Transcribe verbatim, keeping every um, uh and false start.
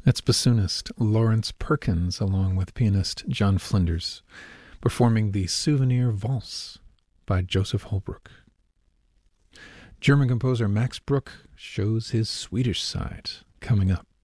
That's bassoonist Lawrence Perkins along with pianist John Flinders performing the Souvenir Valse by Joseph Holbrook. German composer Max Bruch shows his Swedish side coming up.